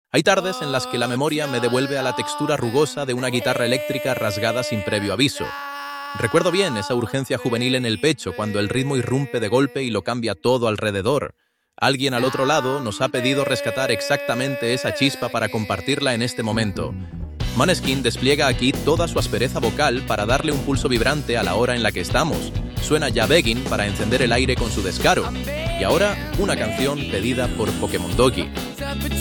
Hay tardes en las que la memoria me devuelve a la textura rugosa de una guitarra eléctrica rasgada sin previo aviso. Recuerdo bien esa urgencia juvenil en el pecho cuando el ritmo irrumpe de golpe y lo cambia todo alrededor. Alguien al otro lado nos ha pedido rescatar exactamente esa chispa para compartirla en este momento. Måneskin despliega aquí toda su aspereza vocal para darle un pulso vibrante a la hora en la que estamos. Suena Ya Beggin para encender el aire con su descaro. Y ahora, una canción pedida por Pokémon Doggy.